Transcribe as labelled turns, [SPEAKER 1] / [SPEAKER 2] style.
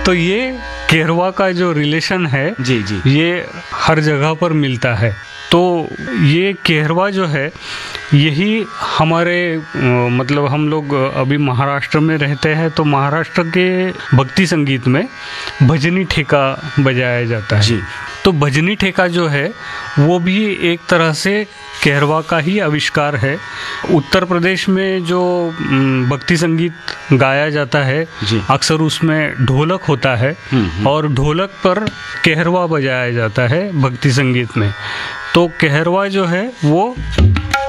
[SPEAKER 1] तो ये केरवा का जो रिलेशन है
[SPEAKER 2] जी जी,
[SPEAKER 1] ये हर जगह पर मिलता है। तो ये केरवा जो है यही हमारे मतलब हम लोग अभी महाराष्ट्र में रहते हैं, तो महाराष्ट्र के भक्ति संगीत में भजनी ठेका बजाया जाता है
[SPEAKER 2] जी।
[SPEAKER 1] तो भजनी ठेका जो है वो भी एक तरह से केरवा का ही आविष्कार है। उत्तर प्रदेश में जो भक्ति संगीत गाया जाता है
[SPEAKER 2] जी।
[SPEAKER 1] अक्सर उसमें ढोलक होता है और ढोलक पर केरवा बजाया जाता है भक्ति संगीत में। तो केरवा जो है वो